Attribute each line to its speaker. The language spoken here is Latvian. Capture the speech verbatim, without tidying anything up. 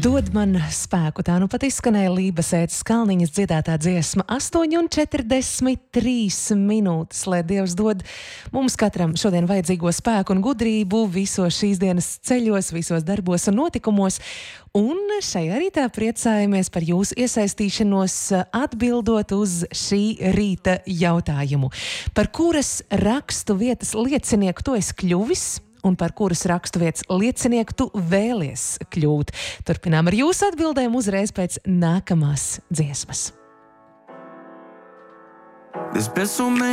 Speaker 1: Dod man spēku, tā nu pat izskanēja Lības Ētas Kalniņas dziedātā dziesma astoņi un četrdesmit trīs minūtes, lai Dievs dod mums katram šodien vajadzīgo spēku un gudrību visos šīs dienas ceļos, visos darbos un notikumos. Un šajā rītā priecājamies par jūsu iesaistīšanos atbildot uz šī rīta jautājumu. Par kuras rakstu vietas liecinieku tu esi kļuvis? Un par kuras raksturvietas liecinieku tu vēlies kļūt? Turpinām ar jūsu atbildēm uzreiz pēc nākamās dziesmas.